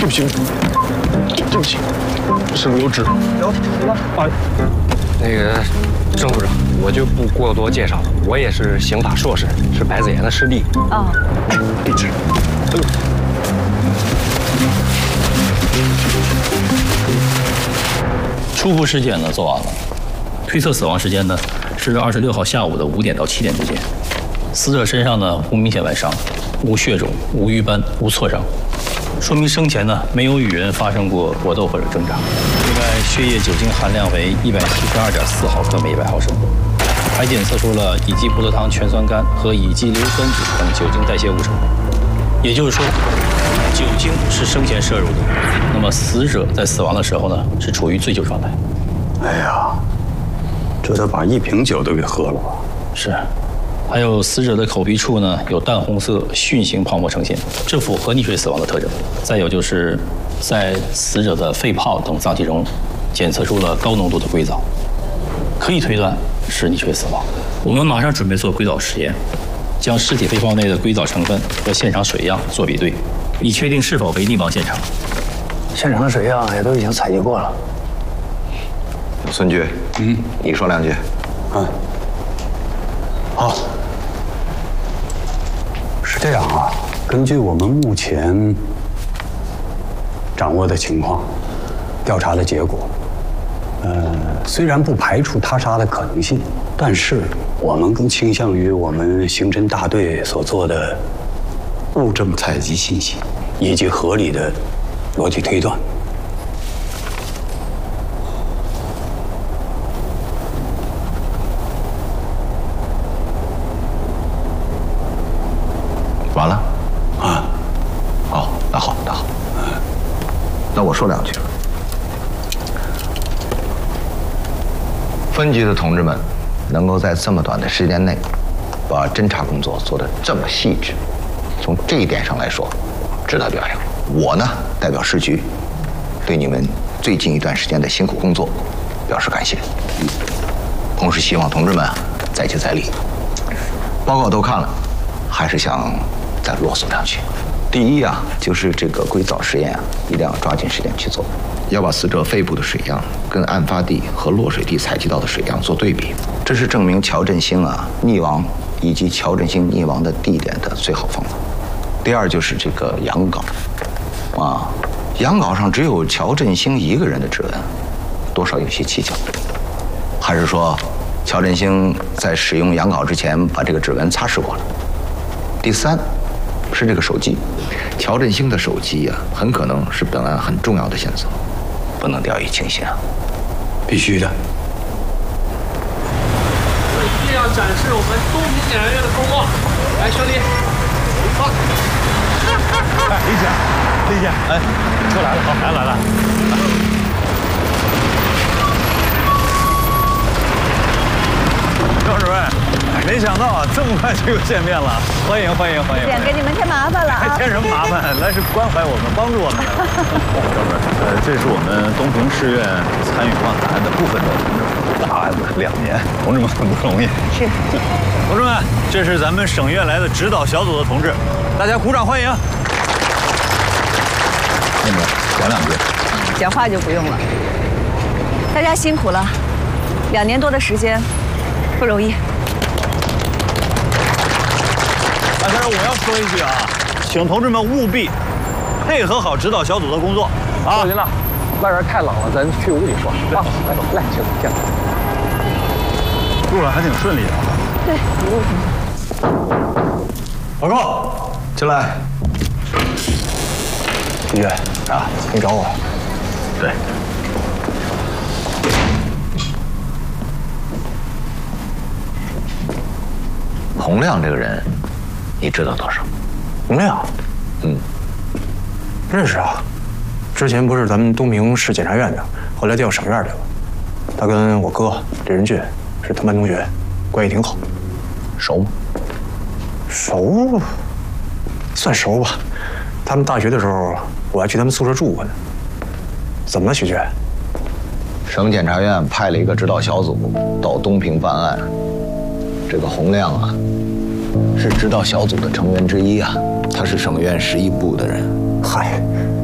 对不起，对不起，是不是有纸？有了。啊， 那个郑组长，我就不过多介绍了。我也是刑法硕士，是白子岩的师弟。 哦， 地址。 初步尸检呢做完了，推测死亡时间呢是26号下午的5点到7点之间。死者身上呢无明显外伤，无血肿，无瘀斑，无挫伤，说明生前呢没有与人发生过搏斗或者挣扎。另外，血液酒精含量为172.4毫克每100毫升，还检测出了乙基葡萄糖全酸酐和乙基硫酸酯等酒精代谢物成分。也就是说，酒精是生前摄入的，那么死者在死亡的时候呢是处于醉酒状态。 哎呀，这得把1瓶酒都给喝了吧？ 是。还有死者的口鼻处呢有淡红色蕈形泡沫呈现，这符合溺水死亡的特征。再有就是在死者的肺泡等脏器中检测出了高浓度的硅藻，可以推断是溺水死亡。我们马上准备做硅藻实验，将尸体肺泡内的硅藻成分和现场水样做比对，以确定是否为溺亡现场。 现场的水样也都已经采集过了。 孙局，你说2句。 好。是这样啊，根据我们目前掌握的情况，调查的结果，虽然不排除他杀的可能性，但是我们更倾向于我们刑侦大队所做的物证采集信息以及合理的逻辑推断。 完了，好，那好，那我说2句。分局的同志们能够在这么短的时间内，把侦查工作做得这么细致，从这一点上来说，值得表扬。我呢，代表市局，对你们最近一段时间的辛苦工作表示感谢。同时希望同志们再接再厉。报告都看了，还是想再啰嗦2句。第一啊，就是这个硅藻实验啊，一定要抓紧时间去做，要把死者肺部的水样跟案发地和落水地采集到的水样做对比，这是证明乔振兴啊溺亡以及乔振兴溺亡的地点的最好方法。第二就是这个羊稿，羊稿上只有乔振兴一个人的指纹，多少有些蹊跷。还是说，乔振兴在使用羊稿之前把这个指纹擦拭过了？第三，是这个手机，乔振兴的手机啊，很可能是本案很重要的线索，不能掉以轻心啊。 必须的。 一定要展示我们东平检察院的风光。来，兄弟，好。 哎，李姐，哎，车来了，好，来了。赵主任，没想到啊，这么快就又见面了，欢迎。 点给你们添麻烦了啊！ 添什么麻烦？来是关怀我们，帮助我们来了。赵主任，这是我们东平市院参与办案的部分的同志，大案子2年，同志们很不容易。 是。 同志们，这是咱们省院来的指导小组的同志，大家鼓掌欢迎。那么讲2句。 讲话就不用了。大家辛苦了，2年多的时间，不容易。 但是我要说一句啊，请同志们务必配合好指导小组的工作啊！ 行了，外边太冷了，咱去屋里说。啊，来，请进来。 路上还挺顺利的啊。 对，一路挺好。 报告，进来。 李月啊，你找我？ 对。 洪亮这个人，你知道多少？ 洪亮，认识啊。之前不是咱们东平市检察院的，后来调省院去了。他跟我哥李仁俊是同班同学，关系挺好。 熟吗？ 熟，算熟吧。他们大学的时候，我还去他们宿舍住过呢。怎么了，许娟？ 省检察院派了一个指导小组到东平办案，这个洪亮啊，是指导小组的成员之一啊，他是省院11部的人。 嗨，